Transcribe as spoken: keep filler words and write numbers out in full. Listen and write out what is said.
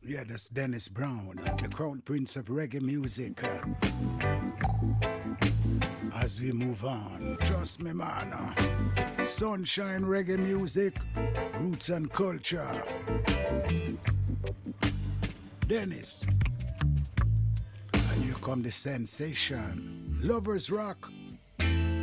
Yeah, that's Dennis Brown, the crown prince of reggae music. uh, As we move on, trust me, man. uh, Sunshine reggae music, roots and culture. Dennis, and here come the sensation. Lovers Rock.